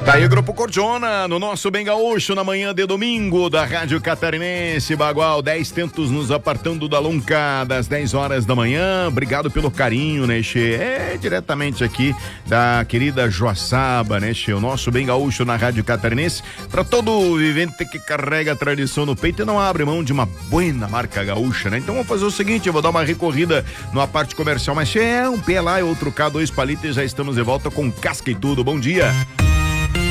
Tá aí o Grupo Cordiona, no nosso Bem Gaúcho, na manhã de domingo, da Rádio Catarinense, Bagual, 10 tentos nos apartando da Lonca, das 10 horas da manhã. Obrigado pelo carinho, né, Che? É diretamente aqui da querida Joaçaba, né, Che? O nosso Bem Gaúcho na Rádio Catarinense, pra todo vivente que carrega a tradição no peito e não abre mão de uma buena marca gaúcha, né? Então vamos fazer o seguinte, eu vou dar uma recorrida numa parte comercial, mas Che, um pé lá e outro cá, 2 palitos e já estamos de volta com casca e tudo. Bom dia.